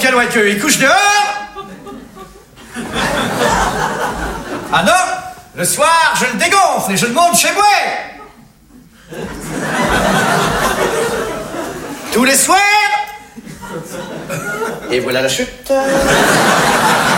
piano avec eux. Ils couchent dehors. Ah non, le soir, je le dégonfle et je le monte chez moi. Tous les soirs. Et voilà la chute.